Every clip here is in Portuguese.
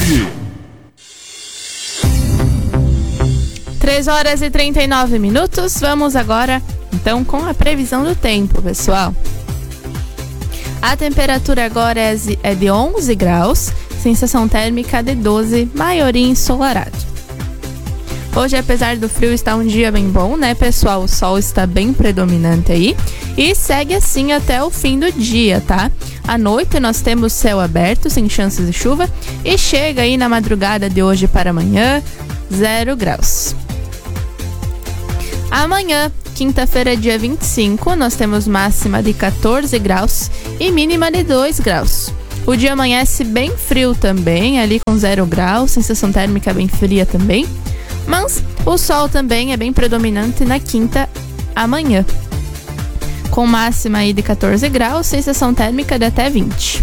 3h39. Vamos agora, então, com a previsão do tempo, pessoal. A temperatura agora é de 11 graus, sensação térmica de 12, maioria ensolarado. Hoje, apesar do frio, está um dia bem bom, né, pessoal? O sol está bem predominante aí e segue assim até o fim do dia, tá? À noite nós temos céu aberto, sem chances de chuva, e chega aí na madrugada de hoje para amanhã, 0 graus. Amanhã, quinta-feira, dia 25, nós temos máxima de 14 graus e mínima de 2 graus. O dia amanhece bem frio também, ali com 0 graus, sensação térmica bem fria também. Mas o sol também é bem predominante na quinta amanhã, com máxima aí de 14 graus, sensação térmica de até 20.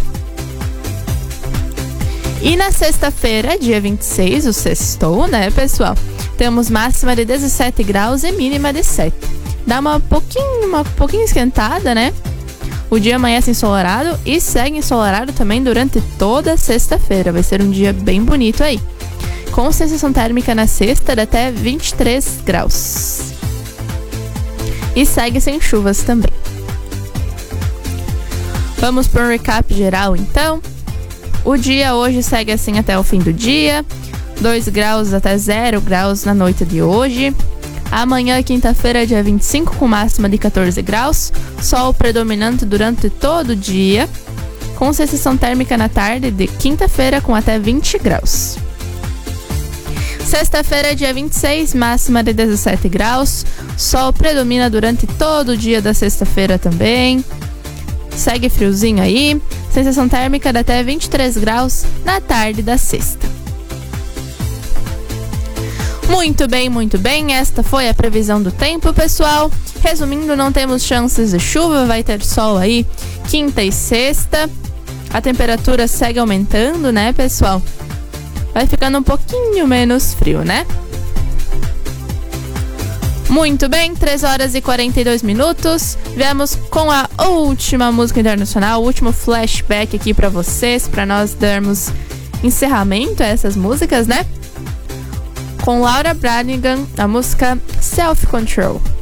E na sexta-feira, dia 26, o sextou, né, pessoal? Temos máxima de 17 graus e mínima de 7. Dá uma pouquinho esquentada, né? O dia amanhece ensolarado e segue ensolarado também durante toda a sexta-feira. Vai ser um dia bem bonito aí, com sensação térmica na sexta de até 23 graus. E segue sem chuvas também. Vamos para um recap geral, então. O dia hoje segue assim até o fim do dia. 2 graus até 0 graus na noite de hoje. Amanhã, quinta-feira, dia 25, com máxima de 14 graus. Sol predominante durante todo o dia, com sensação térmica na tarde de quinta-feira com até 20 graus. Sexta-feira, dia 26, máxima de 17 graus. Sol predomina durante todo o dia da sexta-feira também. Segue friozinho aí. Sensação térmica de até 23 graus na tarde da sexta. Muito bem. Esta foi a previsão do tempo, pessoal. Resumindo, não temos chances de chuva. Vai ter sol aí quinta e sexta. A temperatura segue aumentando, né, pessoal? Vai ficando um pouquinho menos frio, né? Muito bem, 3h42. Viemos com a última música internacional, o último flashback aqui pra vocês, pra nós darmos encerramento a essas músicas, né? Com Laura Branigan, a música Self Control.